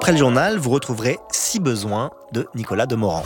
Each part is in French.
Après le journal, vous retrouverez Si besoin de Nicolas Demorand.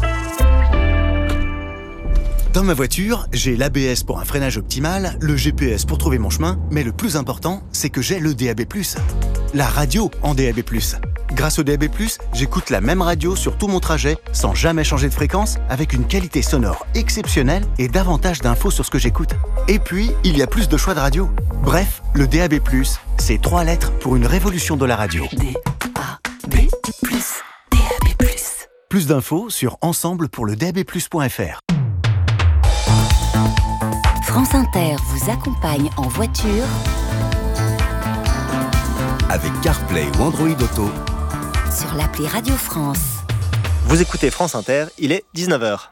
Dans ma voiture, j'ai l'ABS pour un freinage optimal, le GPS pour trouver mon chemin, mais le plus important, c'est que j'ai le DAB+. La radio en DAB+. Grâce au DAB+, j'écoute la même radio sur tout mon trajet, sans jamais changer de fréquence, avec une qualité sonore exceptionnelle et davantage d'infos sur ce que j'écoute. Et puis, il y a plus de choix de radio. Bref, le DAB+, c'est 3 lettres pour une révolution de la radio. DAB+, DAB+. Plus d'infos sur ensemble-pour-le-DAB+.fr. France Inter vous accompagne en voiture avec CarPlay ou Android Auto sur l'appli Radio France. Vous écoutez France Inter, il est 19h.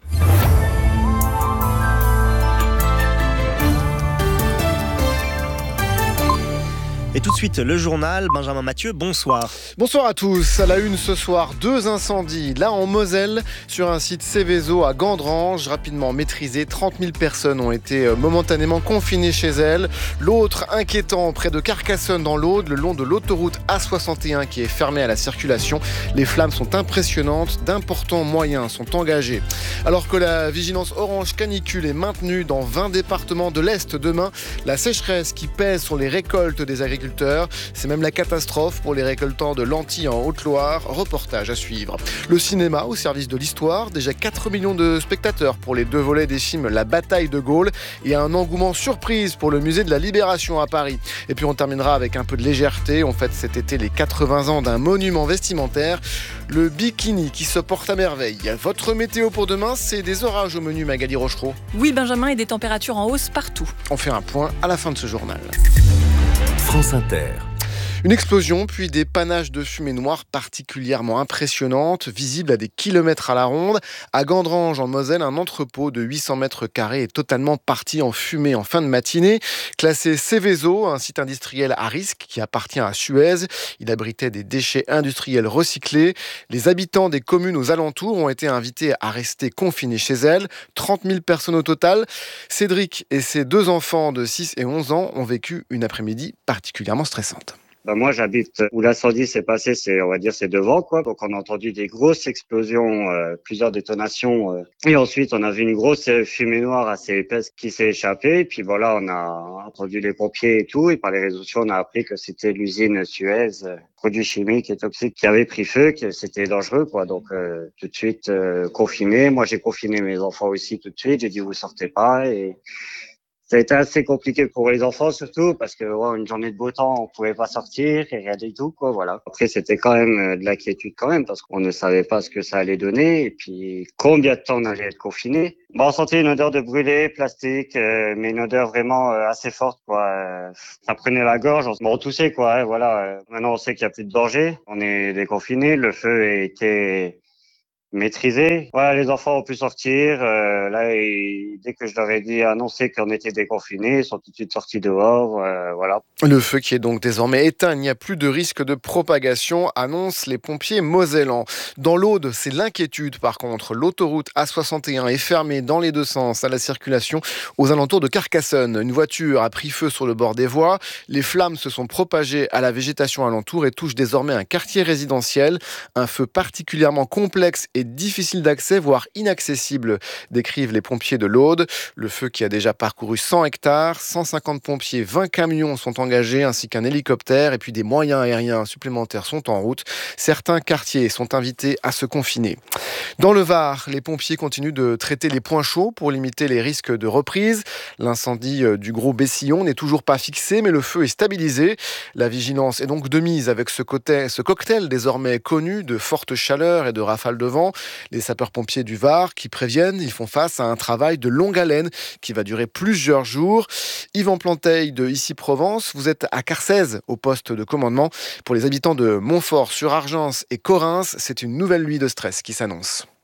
Et tout de suite, le journal. Benjamin Mathieu, bonsoir. Bonsoir à tous. À la une ce soir, 2 incendies. Là en Moselle, sur un site Céveso à Gandrange, rapidement maîtrisé. 30 000 personnes ont été momentanément confinées chez elles. L'autre inquiétant près de Carcassonne dans l'Aude, le long de l'autoroute A61 qui est fermée à la circulation. Les flammes sont impressionnantes. D'importants moyens sont engagés. Alors que la vigilance orange canicule est maintenue dans 20 départements de l'Est demain, la sécheresse qui pèse sur les récoltes des agriculteurs, c'est même la catastrophe pour les récoltants de lentilles en Haute-Loire. Reportage à suivre. Le cinéma au service de l'histoire, déjà 4 millions de spectateurs pour les 2 volets des films La Bataille de Gaulle et un engouement surprise pour le musée de la Libération à Paris. Et puis on terminera avec un peu de légèreté. On fête cet été les 80 ans d'un monument vestimentaire, le bikini qui se porte à merveille. Votre météo pour demain, c'est des orages au menu, Magali Rochereau. Oui Benjamin, et des températures en hausse partout. On fait un point à la fin de ce journal. France Inter. Une explosion, puis des panaches de fumée noire particulièrement impressionnantes, visibles à des kilomètres à la ronde. À Gandrange, en Moselle, un entrepôt de 800 mètres carrés est totalement parti en fumée en fin de matinée. Classé Céveso, un site industriel à risque qui appartient à Suez. Il abritait des déchets industriels recyclés. Les habitants des communes aux alentours ont été invités à rester confinés chez elles. 30 000 personnes au total. Cédric et ses 2 enfants de 6 et 11 ans ont vécu une après-midi particulièrement stressante. Moi, j'habite où l'incendie s'est passé, c'est devant, quoi. Donc, on a entendu des grosses explosions, plusieurs détonations. Et ensuite, on a vu une grosse fumée noire assez épaisse qui s'est échappée. Et puis voilà, on a entendu les pompiers et tout. Et par les réseaux sociaux, on a appris que c'était l'usine Suez, produits chimiques et toxiques, qui avait pris feu, que c'était dangereux, quoi. Donc, tout de suite, confiné. Moi, j'ai confiné mes enfants aussi tout de suite. J'ai dit, vous sortez pas. Et ça a été assez compliqué pour les enfants, surtout parce que une journée de beau temps, on pouvait pas sortir et rien du tout, quoi. Voilà. Après, c'était quand même de l'inquiétude quand même parce qu'on ne savait pas ce que ça allait donner et puis combien de temps on allait être confiné. On sentait une odeur de brûlé, plastique, mais une odeur vraiment assez forte, quoi. Ça prenait la gorge, on toussait, quoi. Hein, voilà. Maintenant, on sait qu'il y a plus de danger. On est déconfiné. Le feu a été maîtrisé. Voilà, les enfants ont pu sortir. Dès que je leur ai annoncé qu'on était déconfinés, ils sont tout de suite sortis dehors. Voilà. Le feu qui est donc désormais éteint, il n'y a plus de risque de propagation, annoncent les pompiers mosellans. Dans l'Aude, c'est l'inquiétude par contre. L'autoroute A61 est fermée dans les 2 sens à la circulation aux alentours de Carcassonne. Une voiture a pris feu sur le bord des voies. Les flammes se sont propagées à la végétation alentour et touchent désormais un quartier résidentiel. Un feu particulièrement complexe et difficile d'accès, voire inaccessible, décrivent les pompiers de l'Aude. Le feu qui a déjà parcouru 100 hectares, 150 pompiers, 20 camions sont engagés, ainsi qu'un hélicoptère, et puis des moyens aériens supplémentaires sont en route. Certains quartiers sont invités à se confiner. Dans le Var, les pompiers continuent de traiter les points chauds pour limiter les risques de reprise. L'incendie du Gros Bessillon n'est toujours pas fixé, mais le feu est stabilisé. La vigilance est donc de mise avec ce cocktail désormais connu de forte chaleur et de rafales de vent. Les sapeurs-pompiers du Var qui préviennent, ils font face à un travail de longue haleine qui va durer plusieurs jours. Yvan Planteil de Ici Provence, vous êtes à Carcèze au poste de commandement. Pour les habitants de Montfort-sur-Argence et Correns, c'est une nouvelle nuit de stress qui s'annonce.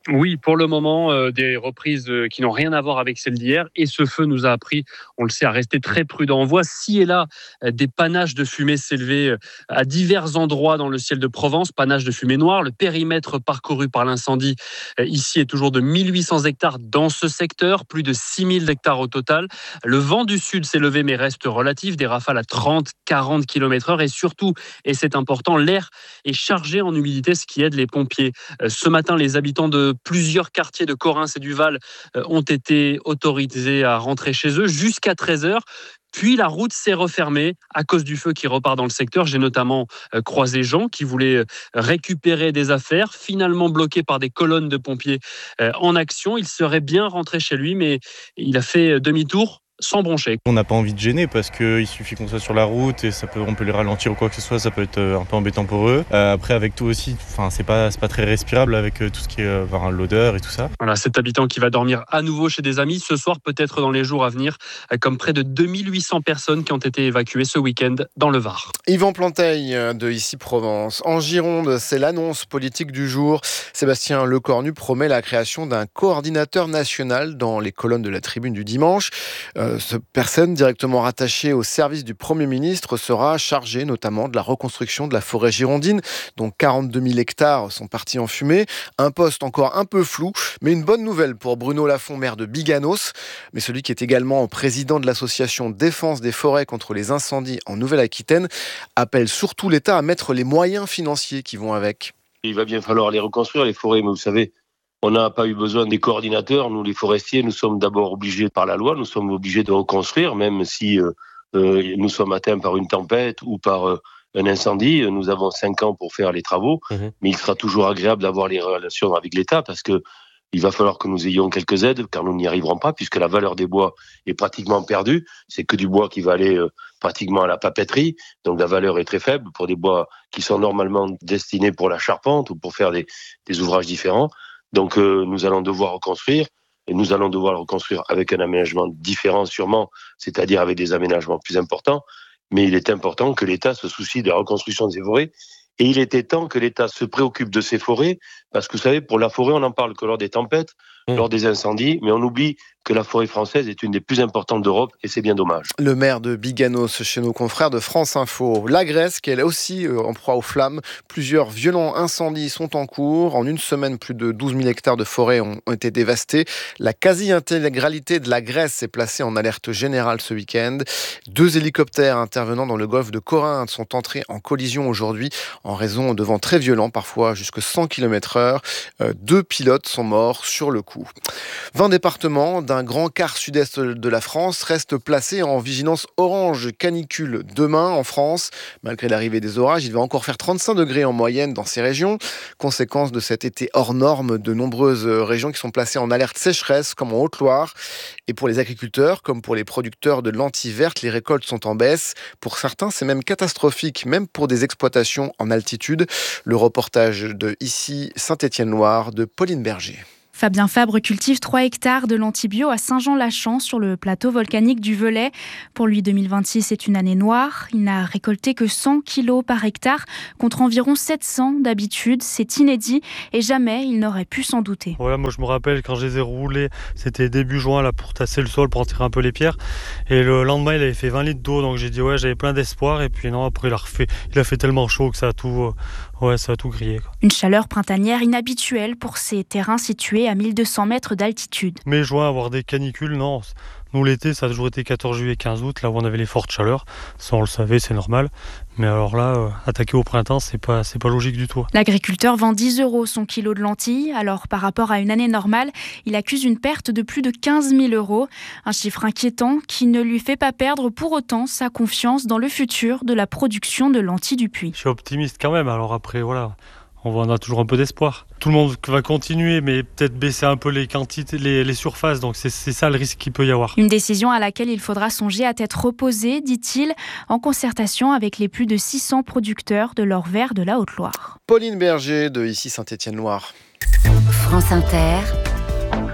Oui, pour le moment, des reprises qui n'ont rien à voir avec celles d'hier. Et ce feu nous a appris, on le sait, à rester très prudent. On voit ci et là des panaches de fumée s'élever à divers endroits dans le ciel de Provence. Panaches de fumée noire. Le périmètre parcouru par l'incendie ici est toujours de 1800 hectares dans ce secteur, plus de 6000 hectares au total. Le vent du sud s'est levé mais reste relatif. Des rafales à 30-40 km/h. Et surtout, et c'est important, l'air est chargé en humidité, ce qui aide les pompiers. Ce matin, les habitants de plusieurs quartiers de Correns et du Val ont été autorisés à rentrer chez eux jusqu'à 13h. Puis la route s'est refermée à cause du feu qui repart dans le secteur. J'ai notamment croisé Jean qui voulait récupérer des affaires, finalement bloqué par des colonnes de pompiers en action. Il serait bien rentré chez lui, mais il a fait demi-tour sans broncher. On n'a pas envie de gêner parce qu'il suffit qu'on soit sur la route et on peut les ralentir ou quoi que ce soit, ça peut être un peu embêtant pour eux. Après avec tout aussi, c'est pas très respirable avec tout ce qui est l'odeur et tout ça. Voilà, cet habitant qui va dormir à nouveau chez des amis ce soir, peut-être dans les jours à venir, comme près de 2800 personnes qui ont été évacuées ce week-end dans le Var. Yvan Planteil de Ici Provence. En Gironde, c'est l'annonce politique du jour. Sébastien Lecornu promet la création d'un coordinateur national dans les colonnes de la Tribune du dimanche. Cette personne directement rattachée au service du Premier ministre sera chargée notamment de la reconstruction de la forêt girondine, dont 42 000 hectares sont partis en fumée. Un poste encore un peu flou, mais une bonne nouvelle pour Bruno Lafont, maire de Biganos, mais celui qui est également président de l'association Défense des forêts contre les incendies en Nouvelle-Aquitaine, appelle surtout l'État à mettre les moyens financiers qui vont avec. Il va bien falloir les reconstruire, les forêts, mais vous savez, on n'a pas eu besoin des coordinateurs. Nous, les forestiers, nous sommes d'abord obligés par la loi, nous sommes obligés de reconstruire, même si nous sommes atteints par une tempête ou par un incendie. Nous avons 5 ans pour faire les travaux, mais il sera toujours agréable d'avoir les relations avec l'État parce que il va falloir que nous ayons quelques aides, car nous n'y arriverons pas, puisque la valeur des bois est pratiquement perdue. C'est que du bois qui va aller pratiquement à la papeterie, donc la valeur est très faible pour des bois qui sont normalement destinés pour la charpente ou pour faire des ouvrages différents. Donc nous allons devoir reconstruire, et nous allons devoir le reconstruire avec un aménagement différent sûrement, c'est-à-dire avec des aménagements plus importants, mais il est important que l'État se soucie de la reconstruction de ces forêts, et il était temps que l'État se préoccupe de ces forêts, parce que vous savez, pour la forêt, on n'en parle que lors des tempêtes, lors des incendies, mais on oublie que la forêt française est une des plus importantes d'Europe, et c'est bien dommage. Le maire de Biganos, chez nos confrères de France Info. La Grèce, qui est aussi en proie aux flammes. Plusieurs violents incendies sont en cours. En une semaine, plus de 12 000 hectares de forêt ont été dévastés. La quasi-intégralité de la Grèce est placée en alerte générale ce week-end. 2 hélicoptères intervenant dans le golfe de Corinthe sont entrés en collision aujourd'hui en raison de vents très violents, parfois jusqu'à 100 km/h. 2 pilotes sont morts sur le coup. 20 départements d'un grand quart sud-est de la France restent placés en vigilance orange canicule demain en France. Malgré l'arrivée des orages, il va encore faire 35 degrés en moyenne dans ces régions. Conséquence de cet été hors norme, de nombreuses régions qui sont placées en alerte sécheresse, comme en Haute-Loire. Et pour les agriculteurs, comme pour les producteurs de lentilles vertes, les récoltes sont en baisse. Pour certains, c'est même catastrophique, même pour des exploitations en altitude. Le reportage de Ici Saint-Étienne-Loire de Pauline Berger. Fabien Fabre cultive 3 hectares de lentilles bio à Saint-Jean-Lachamp sur le plateau volcanique du Velay. Pour lui, 2026 est une année noire. Il n'a récolté que 100 kilos par hectare contre environ 700 d'habitude. C'est inédit et jamais il n'aurait pu s'en douter. Voilà, moi je me rappelle quand je les ai roulés, c'était début juin là, pour tasser le sol, pour en tirer un peu les pierres. Et le lendemain, il avait fait 20 litres d'eau, donc j'ai dit ouais, j'avais plein d'espoir. Et puis non, après il a fait tellement chaud que ça a tout grillé, quoi. Une chaleur printanière inhabituelle pour ces terrains situés à 1200 mètres d'altitude. Mai, juin, avoir des canicules, non. Nous, l'été, ça a toujours été 14 juillet, 15 août, là où on avait les fortes chaleurs. Ça, on le savait, c'est normal. Mais alors là, attaquer au printemps, c'est pas logique du tout. L'agriculteur vend 10 € son kilo de lentilles. Alors, par rapport à une année normale, il accuse une perte de plus de 15 000 €. Un chiffre inquiétant qui ne lui fait pas perdre pour autant sa confiance dans le futur de la production de lentilles du Puy. Je suis optimiste quand même. Alors après, voilà. On a toujours un peu d'espoir. Tout le monde va continuer, mais peut-être baisser un peu les quantités, les surfaces. Donc c'est ça le risque qu'il peut y avoir. Une décision à laquelle il faudra songer à tête reposée, dit-il, en concertation avec les plus de 600 producteurs de l'or vert de la Haute-Loire. Pauline Berger de Ici Saint-Étienne-Loire. France Inter.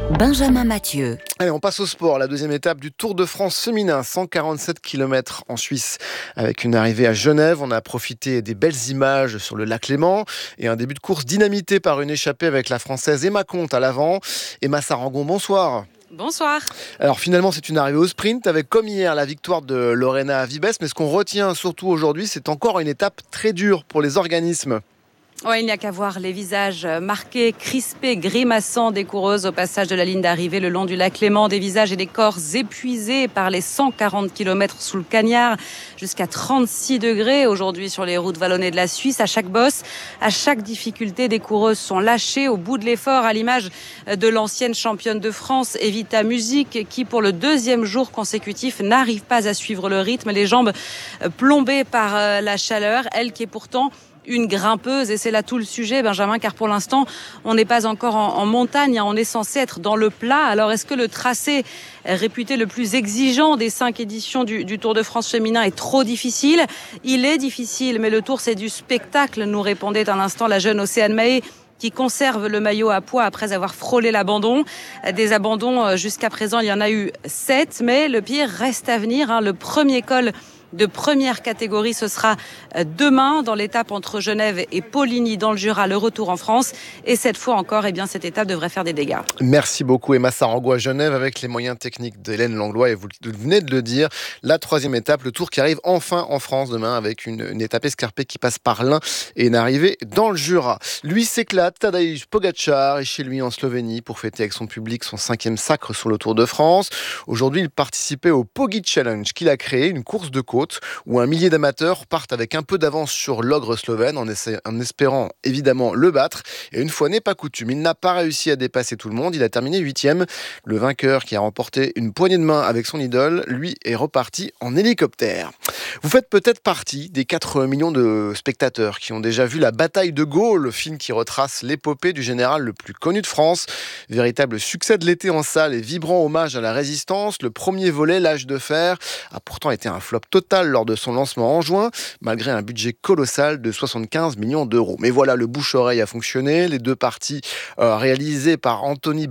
Benjamin Mathieu. Allez, on passe au sport. La deuxième étape du Tour de France féminin, 147 km en Suisse. Avec une arrivée à Genève, on a profité des belles images sur le lac Léman et un début de course dynamité par une échappée avec la Française Emma Comte à l'avant. Emma Sarangon, bonsoir. Bonsoir. Alors finalement, c'est une arrivée au sprint avec comme hier la victoire de Lorena Vibes. Mais ce qu'on retient surtout aujourd'hui, c'est encore une étape très dure pour les organismes. Ouais, il n'y a qu'à voir les visages marqués, crispés, grimaçants des coureuses au passage de la ligne d'arrivée le long du lac Léman. Des visages et des corps épuisés par les 140 km sous le cagnard, jusqu'à 36 degrés aujourd'hui sur les routes vallonnées de la Suisse. À chaque bosse, à chaque difficulté, des coureuses sont lâchées au bout de l'effort, à l'image de l'ancienne championne de France, Evita Music, qui pour le deuxième jour consécutif n'arrive pas à suivre le rythme, les jambes plombées par la chaleur. Elle qui est pourtant une grimpeuse, et c'est là tout le sujet, Benjamin, car pour l'instant, on n'est pas encore en montagne, on est censé être dans le plat. Alors, est-ce que le tracé réputé le plus exigeant des 5 éditions du Tour de France féminin est trop difficile? Il est difficile, mais le Tour, c'est du spectacle, nous répondait un instant la jeune Océane Mahé, qui conserve le maillot à poids après avoir frôlé l'abandon. Des abandons, jusqu'à présent, il y en a eu 7, mais le pire reste à venir. Le premier col de première catégorie, ce sera demain dans l'étape entre Genève et Poligny dans le Jura, le retour en France. Et cette fois encore, cette étape devrait faire des dégâts. Merci beaucoup Emma Sarango à Genève avec les moyens techniques d'Hélène Langlois. Et vous venez de le dire, la troisième étape, le Tour qui arrive enfin en France demain avec une étape escarpée qui passe par l'Ain et une arrivée dans le Jura. Lui s'éclate, Tadej Pogačar est chez lui en Slovénie pour fêter avec son public son 5e sacre sur le Tour de France. Aujourd'hui, il participait au Pogi Challenge qu'il a créé, une course de côte où un millier d'amateurs partent avec un peu d'avance sur l'ogre slovène en espérant évidemment le battre. Et une fois n'est pas coutume, il n'a pas réussi à dépasser tout le monde. Il a terminé 8e. Le vainqueur qui a remporté une poignée de main avec son idole, lui, est reparti en hélicoptère. Vous faites peut-être partie des 4 millions de spectateurs qui ont déjà vu La Bataille de Gaulle, film qui retrace l'épopée du général le plus connu de France. Véritable succès de l'été en salle et vibrant hommage à la résistance, le premier volet, L'Âge de fer, a pourtant été un flop total lors de son lancement en juin, malgré un budget colossal de 75 millions d'euros. Mais voilà, le bouche-oreille a fonctionné. Les deux parties réalisées par Anthony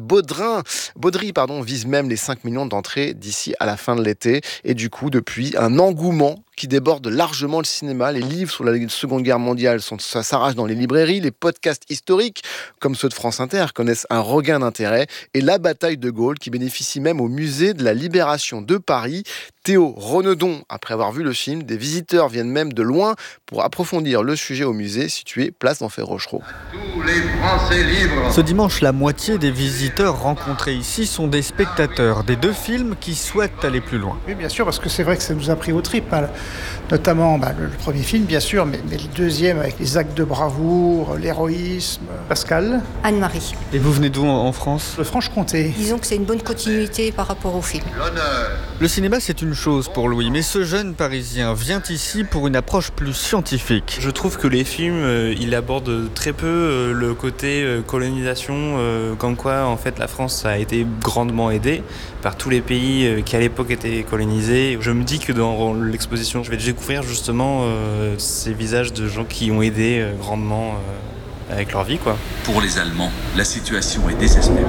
Baudry visent même les 5 millions d'entrées d'ici à la fin de l'été. Et du coup, depuis, un engouement qui déborde largement le cinéma. Les livres sur la Seconde Guerre mondiale ça s'arrache dans les librairies. Les podcasts historiques, comme ceux de France Inter, connaissent un regain d'intérêt. Et La Bataille de Gaulle, qui bénéficie même au musée de la Libération de Paris. Théo Renaudon, après avoir vu le film, des visiteurs viennent même de loin pour approfondir le sujet au musée situé place d'Enfer Rochereau. Tous les Français libres. Ce dimanche, la moitié des visiteurs rencontrés ici sont des spectateurs des deux films qui souhaitent aller plus loin. Oui, bien sûr, parce que c'est vrai que ça nous a pris au trip, notamment le premier film, bien sûr, mais le deuxième avec les actes de bravoure, l'héroïsme. Pascal. Anne-Marie. Et vous venez d'où en France ? Le Franche-Comté. Disons que c'est une bonne continuité par rapport au film. L'honneur. Le cinéma, c'est une chose pour Louis, mais ce jeune Parisien vient ici pour une approche plus scientifique. Je trouve que les films, ils abordent très peu le côté colonisation, comme quoi en fait la France a été grandement aidée par tous les pays qui à l'époque étaient colonisés. Je me dis que dans l'exposition, je vais découvrir justement ces visages de gens qui ont aidé grandement avec leur vie, quoi. Pour les Allemands, la situation est désespérée.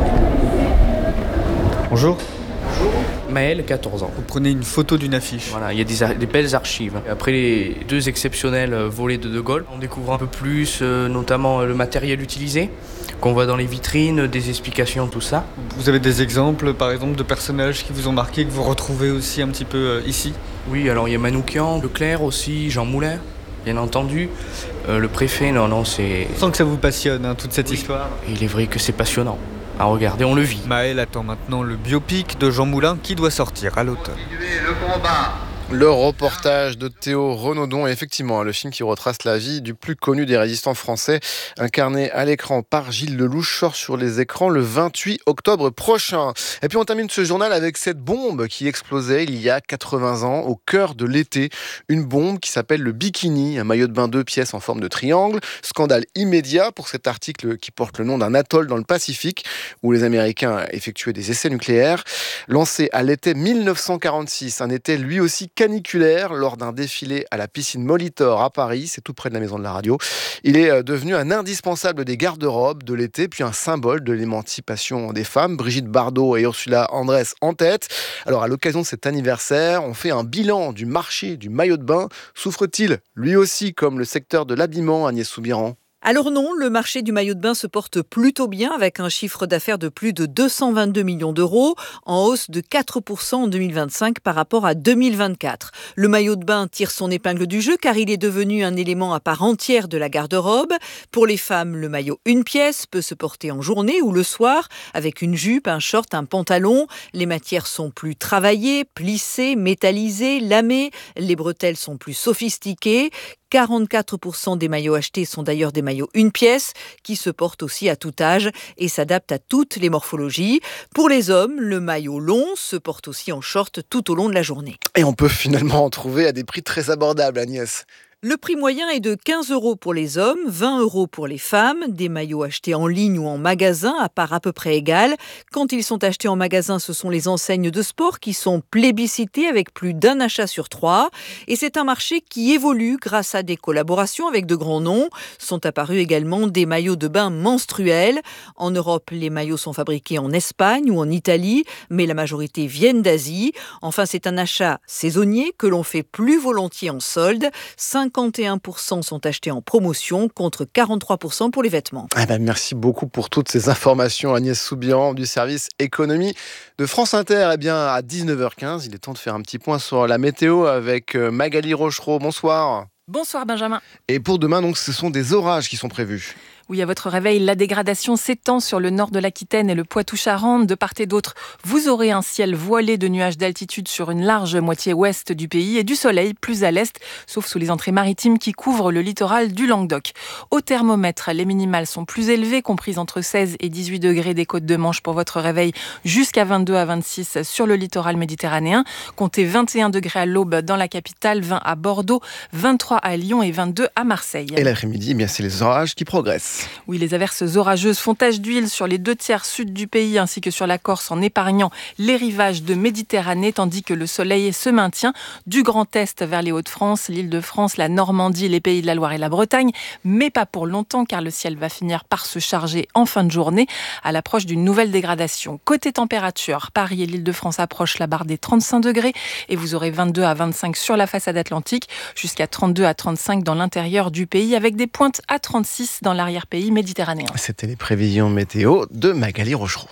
Bonjour. Maël, 14 ans. Vous prenez une photo d'une affiche. Voilà, il y a des belles archives. Après les 2 exceptionnels volets de Gaulle, on découvre un peu plus, notamment le matériel utilisé, qu'on voit dans les vitrines, des explications, tout ça. Vous avez des exemples, par exemple, de personnages qui vous ont marqué, que vous retrouvez aussi un petit peu ici ? Oui, alors il y a Manoukian, Leclerc aussi, Jean Moulin, bien entendu. Le préfet, non, c'est... Sans que ça vous passionne, toute cette histoire. Il est vrai que c'est passionnant. À regarder, on le vit. Maël attend maintenant le biopic de Jean Moulin qui doit sortir à l'automne. Le combat. Le reportage de Théo Renaudon est effectivement le film qui retrace la vie du plus connu des résistants français, incarné à l'écran par Gilles Lelouch, sort sur les écrans le 28 octobre prochain. Et puis on termine ce journal avec cette bombe qui explosait il y a 80 ans au cœur de l'été. Une bombe qui s'appelle le Bikini, un maillot de bain 2 pièces en forme de triangle. Scandale immédiat pour cet article qui porte le nom d'un atoll dans le Pacifique où les Américains effectuaient des essais nucléaires. Lancé à l'été 1946, un été lui aussi caniculaire lors d'un défilé à la piscine Molitor à Paris, c'est tout près de la maison de la radio. Il est devenu un indispensable des garde-robes de l'été, puis un symbole de l'émancipation des femmes. Brigitte Bardot et Ursula Andress en tête. Alors à l'occasion de cet anniversaire, on fait un bilan du marché du maillot de bain. Souffre-t-il lui aussi comme le secteur de l'habillement, Agnès Soubiran? Alors non, le marché du maillot de bain se porte plutôt bien avec un chiffre d'affaires de plus de 222 millions d'euros, en hausse de 4% en 2025 par rapport à 2024. Le maillot de bain tire son épingle du jeu car il est devenu un élément à part entière de la garde-robe. Pour les femmes, le maillot une pièce peut se porter en journée ou le soir avec une jupe, un short, un pantalon. Les matières sont plus travaillées, plissées, métallisées, lamées. Les bretelles sont plus sophistiquées. 44% des maillots achetés sont d'ailleurs des maillots une pièce qui se portent aussi à tout âge et s'adaptent à toutes les morphologies. Pour les hommes, le maillot long se porte aussi en short tout au long de la journée. Et on peut finalement en trouver à des prix très abordables, Agnès. Le prix moyen est de 15 € pour les hommes, 20 € pour les femmes. Des maillots achetés en ligne ou en magasin à part à peu près égale. Quand ils sont achetés en magasin, ce sont les enseignes de sport qui sont plébiscitées avec plus d'un achat sur 3. Et c'est un marché qui évolue grâce à des collaborations avec de grands noms. Sont apparus également des maillots de bain menstruels. En Europe, les maillots sont fabriqués en Espagne ou en Italie, mais la majorité viennent d'Asie. Enfin, c'est un achat saisonnier que l'on fait plus volontiers en solde. 51% sont achetés en promotion contre 43% pour les vêtements. Merci beaucoup pour toutes ces informations, Agnès Soubiran du service économie de France Inter. À 19h15, il est temps de faire un petit point sur la météo avec Magali Rochereau. Bonsoir. Bonsoir Benjamin. Et pour demain, donc, ce sont des orages qui sont prévus. Oui, à votre réveil, la dégradation s'étend sur le nord de l'Aquitaine et le Poitou-Charentes. De part et d'autre, vous aurez un ciel voilé de nuages d'altitude sur une large moitié ouest du pays et du soleil plus à l'est, sauf sous les entrées maritimes qui couvrent le littoral du Languedoc. Au thermomètre, les minimales sont plus élevées, comprises entre 16 et 18 degrés des côtes de Manche pour votre réveil, jusqu'à 22 à 26 sur le littoral méditerranéen. Comptez 21 degrés à l'aube dans la capitale, 20 à Bordeaux, 23 à Lyon et 22 à Marseille. Et l'après-midi, c'est les orages qui progressent. Oui, les averses orageuses font tache d'huile sur les 2/3 sud du pays ainsi que sur la Corse en épargnant les rivages de Méditerranée, tandis que le soleil se maintient du Grand Est vers les Hauts-de-France, l'Île-de-France, la Normandie, les Pays de la Loire et la Bretagne, mais pas pour longtemps car le ciel va finir par se charger en fin de journée à l'approche d'une nouvelle dégradation. Côté température, Paris et l'Île-de-France approchent la barre des 35 degrés et vous aurez 22 à 25 sur la façade atlantique, jusqu'à 32 à 35 dans l'intérieur du pays avec des pointes à 36 dans l'arrière-pays méditerranéen. C'était les prévisions météo de Magali Rochereau.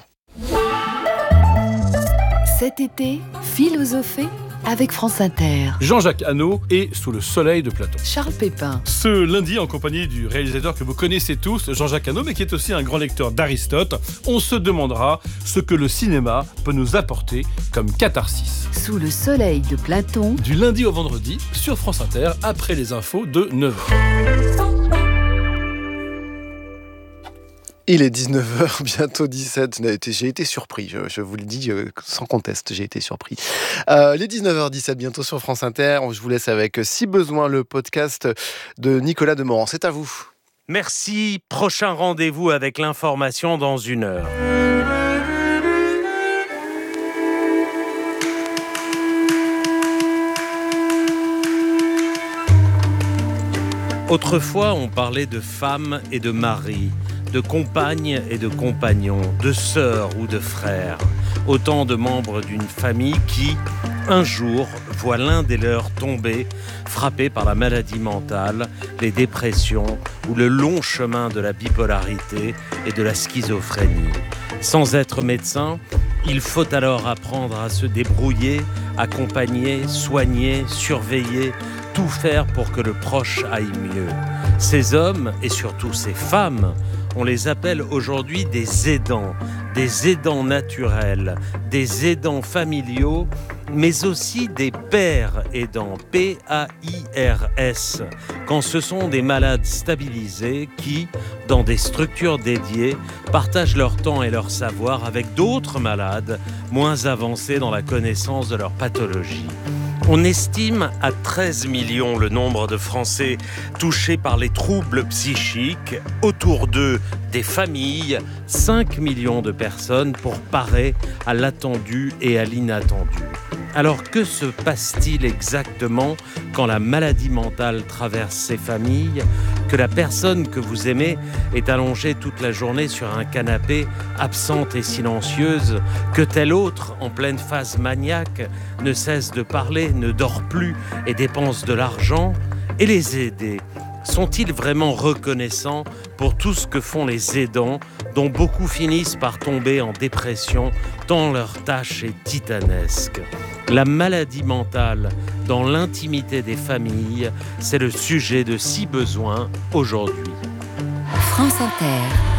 Cet été, philosophée avec France Inter. Jean-Jacques Hano est Sous le soleil de Platon. Charles Pépin. Ce lundi, en compagnie du réalisateur que vous connaissez tous, Jean-Jacques Hano, mais qui est aussi un grand lecteur d'Aristote, on se demandera ce que le cinéma peut nous apporter comme catharsis. Sous le soleil de Platon. Du lundi au vendredi, sur France Inter, après les infos de 9h. Il est 19h, bientôt 17. J'ai été surpris, je vous le dis sans conteste, j'ai été surpris. Les 19h17, bientôt sur France Inter. Je vous laisse avec Si besoin, le podcast de Nicolas Demorand. C'est à vous. Merci. Prochain rendez-vous avec l'information dans 1 heure. Autrefois, on parlait de femmes et de maris, de compagnes et de compagnons, de sœurs ou de frères. Autant de membres d'une famille qui, un jour, voit l'un des leurs tomber, frappé par la maladie mentale, les dépressions ou le long chemin de la bipolarité et de la schizophrénie. Sans être médecin, il faut alors apprendre à se débrouiller, accompagner, soigner, surveiller, tout faire pour que le proche aille mieux. Ces hommes, et surtout ces femmes, on les appelle aujourd'hui des aidants naturels, des aidants familiaux, mais aussi des pères aidants, P-A-I-R-S, quand ce sont des malades stabilisés qui, dans des structures dédiées, partagent leur temps et leur savoir avec d'autres malades moins avancés dans la connaissance de leur pathologie. On estime à 13 millions le nombre de Français touchés par les troubles psychiques. Autour d'eux, des familles, 5 millions de personnes pour parer à l'attendu et à l'inattendu. Alors que se passe-t-il exactement quand la maladie mentale traverse ces familles, que la personne que vous aimez est allongée toute la journée sur un canapé, absente et silencieuse, que tel autre, en pleine phase maniaque, ne cesse de parler, ne dort plus et dépense de l'argent? Et les aidés, sont-ils vraiment reconnaissants pour tout ce que font les aidants, dont beaucoup finissent par tomber en dépression, tant leur tâche est titanesque? La maladie mentale dans l'intimité des familles, c'est le sujet de Si besoin aujourd'hui. France Inter.